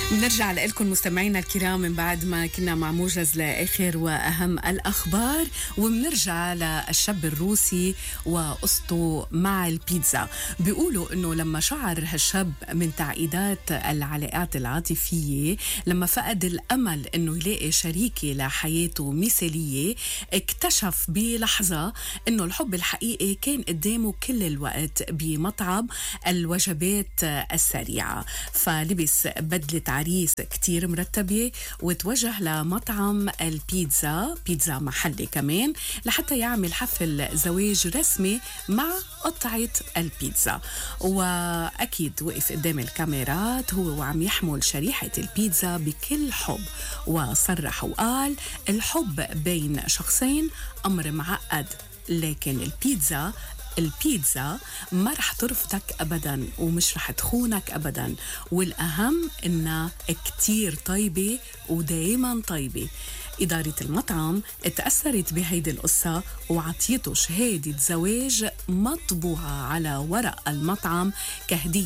بنرجع لكم مستمعينا الكرام من بعد ما كنا مع موجز لآخر وأهم الأخبار، وبنرجع للشاب الروسي وقصته مع البيتزا. بيقولوا إنه لما شعر هالشاب من تعقيدات العلاقات العاطفية، لما فقد الأمل إنه يلاقي شريكة لحياته مثالية، اكتشف بلحظة إنه الحب الحقيقي كان قدامه كل الوقت بمطعم الوجبات السريعة. فلبس بدلة عريس كتير مرتبة وتوجه لمطعم البيتزا، بيتزا محلي كمان، لحتى يعمل حفل زواج رسمي مع قطعة البيتزا. وأكيد وقف قدام الكاميرات هو وعم يحمل شريحة البيتزا بكل حب، وصرح وقال: الحب بين شخصين أمر معقد، لكن البيتزا ما رح ترفضك أبداً ومش رح تخونك أبداً، والأهم إنها كتير طيبة ودايماً طيبة. إدارة المطعم اتأثرت بهيدي القصة وعطيته شهادة زواج مطبوعة على ورق المطعم كهدية